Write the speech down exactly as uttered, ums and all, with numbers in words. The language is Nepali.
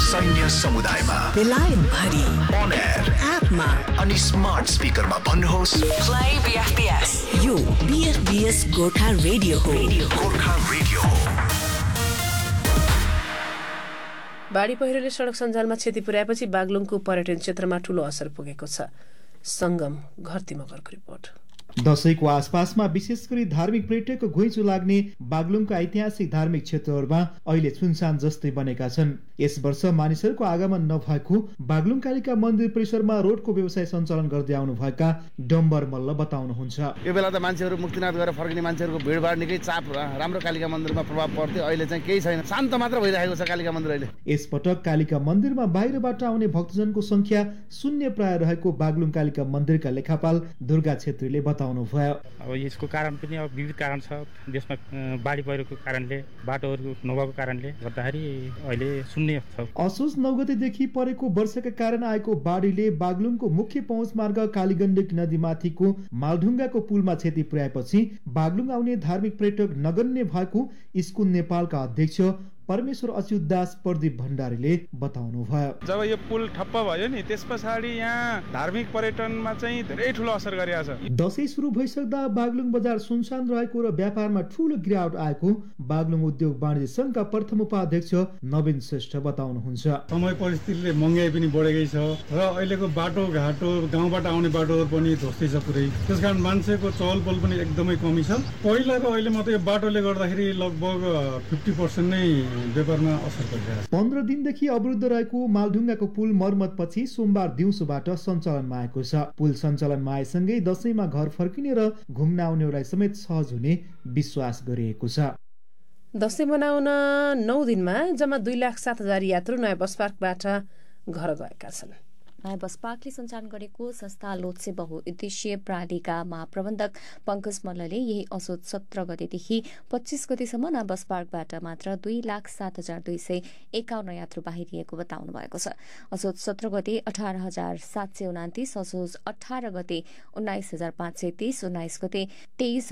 सैन्य समुदायमा, बेलायत भरि, on air, एपमा अनि स्मार्ट स्पिकरमा भन्नुहोस् प्ले बीएफपीएस। यो बीएफपीएस गोर्खा रेडियो हो। गोर्खा रेडियो हो। बाढी पहिरोले सडक सञ्जालमा क्षति पुर्याएपछि बागलुङको पर्यटन क्षेत्रमा ठूलो असर पुगेको छ। संगम घरतीमकरको रिपोर्ट। दशैंको आसपासमा विशेष गरी धार्मिक पर्यटकको घुइँचो लाग्ने बागलुङका ऐतिहासिक धार्मिक क्षेत्रहरूमा अहिले सुनसान जस्तै बनेका छन्। यस वर्ष मानिसहरूको आगमन नभएको बागलुङ कालिका मन्दिर परिसरमा रोडको व्यवसाय सञ्चालन गर्दै आउनुभएका डम्बर मल्ल बताउनुहुन्छ। यो बेला त मान्छेहरू मुक्तिनाथ गएर फर्किने मान्छेहरूको भिडभाड निकै चाप राम्रो कालिका मन्दिरमा प्रभाव पर्थ्यो। अहिले चाहिँ केही छैन, शान्त मात्र भइरहेको छ कालिका मन्दिर अहिले। यसपटक कालिका मन्दिरमा बाहिरबाट आउने भक्तजनको संख्या शून्य प्राय रहेको बागलुङ कालिका मन्दिरका लेखापाल दुर्गा छेत्रीले बताउनु भयो। अब यसको कारण पनि अब विविध कारण छ। देशमा बाढी पहिरोको कारणले, बाटोहरू नभएको कारणले गर्दाखेरि अहिले शून्य छ। असोज नौ गतेदेखि परेको वर्षाका कारण आएको बाढीले बागलुङको मुख्य पहुँच मार्ग कालीगण्डकी नदीमाथिको मालढुङ्गाको पुलमा क्षति पुर्याएपछि बागलुङ आउने धार्मिक पर्यटक नगन्य भएको स्कुल नेपालका अध्यक्ष परमेश्वर अच्युत दास प्रदीप भण्डारीले बताउनु भयो। जब यो पुल ठप्प भयो नि त्यस पछाडि यहाँ धार्मिक पर्यटनमा चाहिँ धेरै ठुलो असर गरेको छ। दशैं सुरु भइसक्दा बागलुङ बजार सुनसान रहेको र व्यापारमा ठूलो गिरावट आएको बागलुङ उद्योग वाणिज्य संघका प्रथम उपाध्यक्ष नवीन श्रेष्ठ बताउनुहुन्छ। समय परिस्थितिले महँगाई पनि बढेकै छ र अहिलेको बाटो घाटो गाउँबाट आउने बाटोहरू पनि ध्वस्तै छ पुरै। त्यसकारण मान्छेको चहलपहल पनि एकदमै कमी छ। पहिलाको अहिले मात्रै यो बाटोले गर्दाखेरि लगभग फिफ्टी पर्सेन्ट नै व्यापारमा असर परिरहेको छ। पन्ध्र दिनदेखि अवरुद्ध रहेको मालढुङ्गाको पुल मर्मतपछि सोमबार दिउँसोबाट सञ्चालनमा आएको छ। पुल सञ्चालनमा आएसँगै दशैंमा घर फर्किने र घुम्न आउनेहरूलाई समेत सहज हुने विश्वास गरिएको छ। दशैं मनाउन नौ दिनमा जम्मा दुई लाख सात हजार यात्रु नयाँ बस पार्कबाट घर गएका छन्। नयाँ बस पार्कले सञ्चालन गरेको संस्था लोत्से बहुउद्देश्यीय प्रणालीका महाप्रबन्धक पंकज मल्लले यही असोज सत्र गतेदेखि पच्चीस गतेसम्म नयाँ बस पार्कबाट मात्र दुई लाख सात हजार दुई सय एकाउन्न यात्रु बाहिरिएको बताउनु भएको छ। असोज सत्र गते अठार हजार सात सय उनातिस, असोज अठार गते उन्नाइस हजार पाँच सय तीस, उन्नाइस गते तेइस